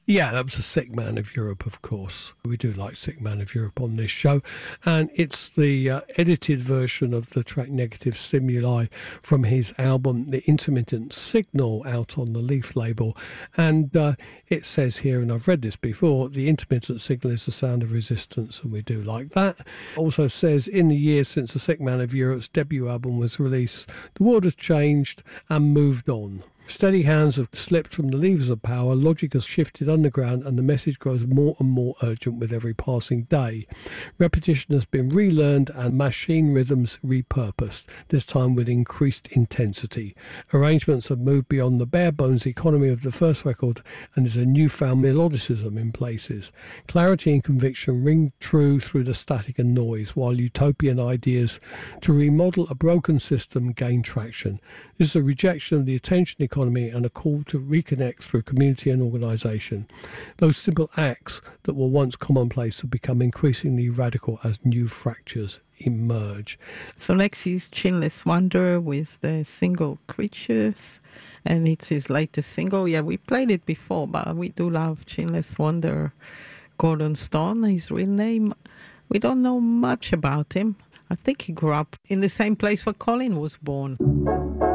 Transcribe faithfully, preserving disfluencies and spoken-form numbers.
Yeah, that was a Sick Man of Europe, of course. We do like Sick Man of Europe on this show. And it's the uh, edited version of the track Negative Stimuli from his album The Intermittent Signal, out on the Leaf label. And uh, it says here, and I've read this before, the intermittent signal is the sound of resistance, and we do like that. Also says, in the years since the Sick Man of Europe's debut album was released, the world has changed and moved on. Steady hands have slipped from the levers of power, logic has shifted underground, and the message grows more and more urgent with every passing day. Repetition has been relearned and machine rhythms repurposed, this time with increased intensity. Arrangements have moved beyond the bare-bones economy of the first record, and there's a newfound melodicism in places. Clarity and conviction ring true through the static and noise, while utopian ideas to remodel a broken system gain traction. This is a rejection of the attention economy and a call to reconnect through community and organisation. Those simple acts that were once commonplace have become increasingly radical as new fractures emerge. So next is Chinless Wonder with the single Creatures, and it's his latest single. Yeah, we played it before, but we do love Chinless Wonder. Gordon Stone, his real name. We don't know much about him. I think he grew up in the same place where Colin was born.